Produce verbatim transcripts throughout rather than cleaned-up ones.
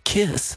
kiss.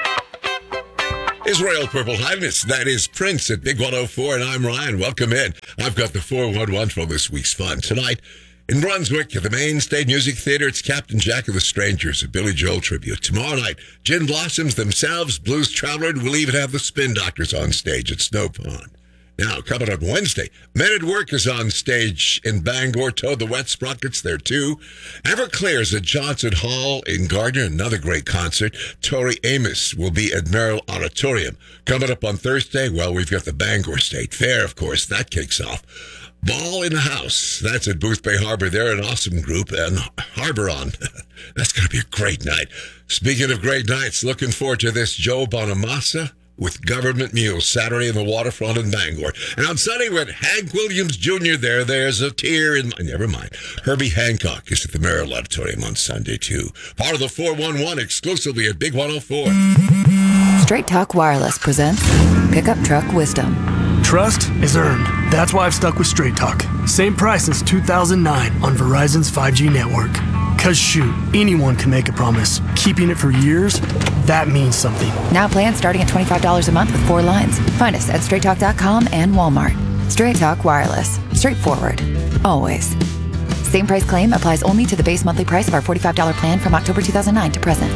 Israel Purple Highness, that is Prince at Big one oh four, and I'm Ryan. Welcome in. I've got the four one one for this week's fun. Tonight, in Brunswick, at the Main State Music Theater, it's Captain Jack of the Strangers, a Billy Joel tribute. Tomorrow night, Gin Blossoms themselves, Blues Traveler, and we'll even have the Spin Doctors on stage at Snow Pond. Now, coming up Wednesday, Men at Work is on stage in Bangor. Toad the Wet Sprockets there, too. Everclear's at Johnson Hall in Gardner, another great concert. Tori Amos will be at Merrill Auditorium. Coming up on Thursday, well, we've got the Bangor State Fair, of course. That kicks off. Ball in the House. That's at Booth Bay Harbor. They're an awesome group. And Harbor On. That's going to be a great night. Speaking of great nights, looking forward to this. Joe Bonamassa with Government Mule, Saturday in the waterfront in Bangor. And on Sunday, with Hank Williams Junior there, there's a tear in my... Never mind. Herbie Hancock is at the Merrill Auditorium on Sunday, too. Part of the four one one, exclusively at Big one oh four. Straight Talk Wireless presents Pickup Truck Wisdom. Trust is earned. That's why I've stuck with Straight Talk. Same price since two thousand nine on Verizon's five G network. Cause shoot, anyone can make a promise. Keeping it for years, that means something. Now plans starting at twenty-five dollars a month with four lines. Find us at straight talk dot com and Walmart. Straight Talk Wireless. Straightforward. Always. Same price claim applies only to the base monthly price of our forty-five dollars plan from October two thousand nine to present.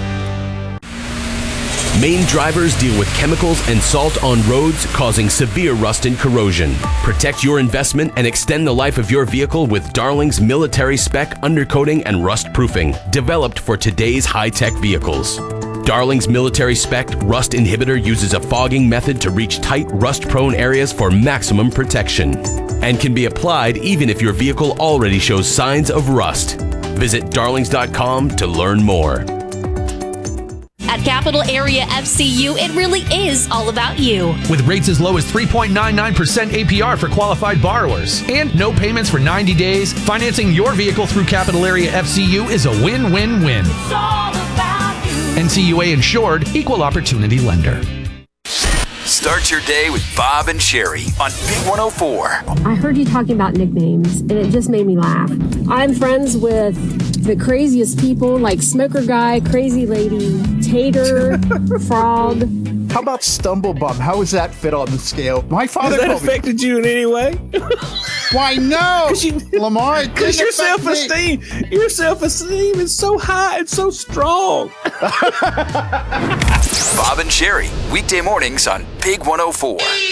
Maine drivers deal with chemicals and salt on roads causing severe rust and corrosion. Protect your investment and extend the life of your vehicle with Darling's military spec undercoating and rust proofing, developed for today's high-tech vehicles. Darling's military spec rust inhibitor uses a fogging method to reach tight, rust-prone areas for maximum protection, and can be applied even if your vehicle already shows signs of rust. Visit darlings dot com to learn more. At Capital Area F C U, it really is all about you. With rates as low as three point nine nine percent A P R for qualified borrowers and no payments for ninety days, financing your vehicle through Capital Area F C U is a win-win-win. It's all about you. N C U A insured, equal opportunity lender. Start your day with Bob and Sherry on Big one oh four. I heard you talking about nicknames, and it just made me laugh. I'm friends with the craziest people, like Smoker Guy, Crazy Lady, Tater, Frog. How about Stumblebum? How does that fit on the scale? My father Has that told affected me. you in any way? Why no, you, Lamar? Because your self-esteem, me. your self-esteem is so high and so strong. Bob and Sherry, weekday mornings on Big one oh four.